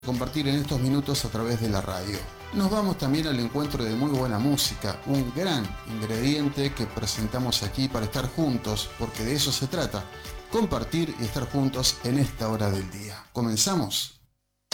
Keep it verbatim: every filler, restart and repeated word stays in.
compartir en estos minutos a través de la radio. Nos vamos también al encuentro de muy buena música, un gran ingrediente que presentamos aquí para estar juntos, porque de eso se trata, compartir y estar juntos en esta hora del día. ¿Comenzamos?